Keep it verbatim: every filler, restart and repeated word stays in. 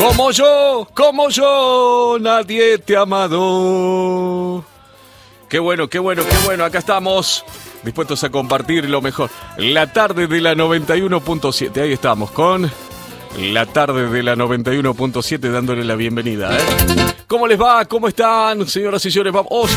Como yo, como yo, nadie te ha amado. Qué bueno, qué bueno, qué bueno. Acá estamos, dispuestos a compartir lo mejor. La tarde de la noventa y uno punto siete. Ahí estamos con la tarde de la noventa y uno punto siete dándole la bienvenida, ¿eh? ¿Cómo les va? ¿Cómo están, señoras y señores? Vamos. Oh,